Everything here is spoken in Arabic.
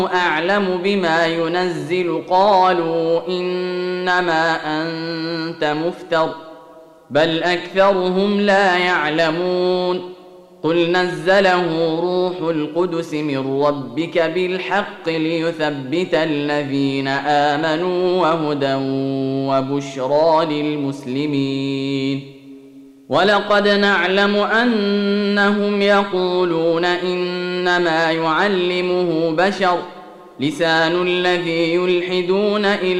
أعلم بما ينزل قالوا إنما أنت مفتر بل أكثرهم لا يعلمون قل نزله روح القدس من ربك بالحق ليثبت الذين آمنوا وهدى وبشرى للمسلمين ولقد نعلم أنهم يقولون إنما يعلمه بشر لسان الذي يلحدون إليه